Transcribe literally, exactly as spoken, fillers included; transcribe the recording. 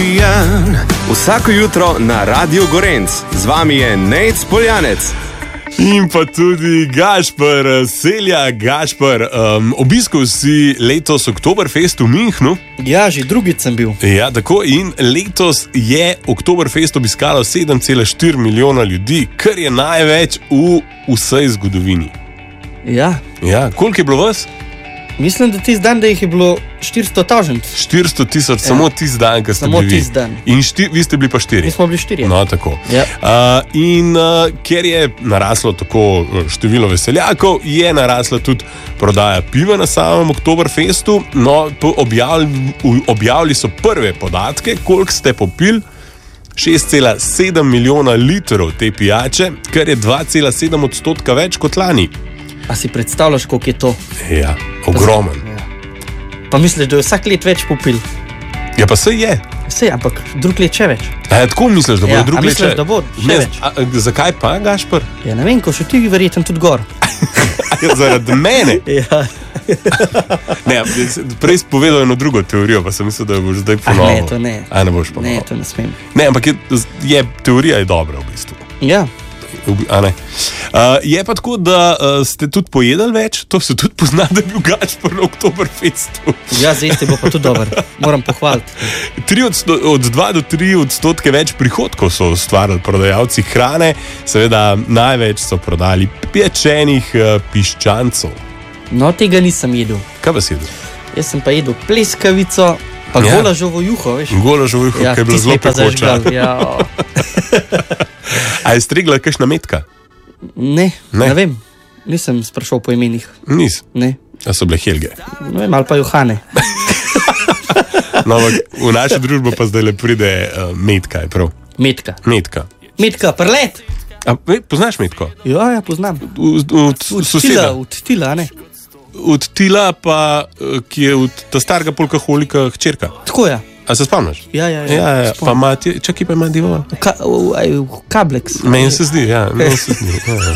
pijan. Vsako jutro na Radio Gorenc. Z vami je Nejc Poljanec. In pa tudi Gašper Selja. Gašper, um, obiskal si letos Oktoberfest v Münchnu. Ja, že drugič sem bil. Ja, tako, in letos je Oktoberfest obiskalo sedem cela štiri milijona ljudi, kar je največ v vsej zgodovini. Ja. Ja, koliko je bilo vas? Mislim, da tisti dan, da jih je bilo štiristo tisoč. štiristo tisoč, ja. Samo tisti dan, ko ste samo bili vi. tisti dan. In šti, vi ste bili pa štiri. Mi smo bili štiri. No, tako. Ja. Uh, in uh, ker je naraslo tako število veseljakov, je narasla tudi prodaja piva na samem Oktoberfestu. No, objavili, objavili so prve podatke, koliko ste popili. šest cela sedem milijona litrov te pijače, kar je dva cela sedem odstotka več kot lani. A si predstavljaš, koliko je to? Ja, ogromen. Ja. Pa misliš, da je vsak let več popil? Ja, pa sej je. Sej, ampak drug let še več. A ja, tako misliš, da bo Ja, drug a let misliš, še? da bo še Ne, več? a, a, zakaj pa, Gašper? Ja, ne vem, ko še ti verjetno tudi gor. Zaradi mene? Ja. Ne, prej si povedal eno drugo teorijo, pa sem mislil, da jo boš zdaj Ah, ponovil. ne, to ne. A ne boš ponovil. Ne, to ne smem. Ne, ampak je, je, teorija je dobra v bistvu. Ja. A ne. Uh, je pa tako, da uh, ste tudi pojedali več, to se tudi pozna, da je bil Gašper na Oktoberfestu. Ja, zdaj ste bo pa tudi dober. Moram pohvaliti. Tri odsto, od dva do tri odstotke več prihodkov so ustvarili prodajalci hrane, seveda največ so prodali pečenih uh, piščancov. No, tega nisem jedel. Kaj vas jedel? Jaz sem pa jedel pleskavico, pa Ja. golažovo juho, veš. Golažovo juho, Ja, ki je bilo tisto zelo me je pa pekoča. zažgal, ja. A je stregla kakšna metka? Ne, Ne. ne, ne vem. Nisem sprašal po imenih. Nis. Ne. A so bile Helge. Ne vem, ali pa Johane. No, ampak v našo družbo pa zdaj le pride uh, metka, je prav. Metka. Metka. Metka, prlet. A, ve, poznaš metko? Ja, ja, poznam. Od, od soseda. Od tila, ne. Od tila pa, eh, ki je od ta starega polkaholika hčerka. Tako je. A se spomniš? Ja, ja, ja. Ja, ja. Spomnim. Pa ima, ti- čakaj, pa ima divo. Ka, v, v, v, kableks. Meni se zdi, ja, meni se zdi. Ja.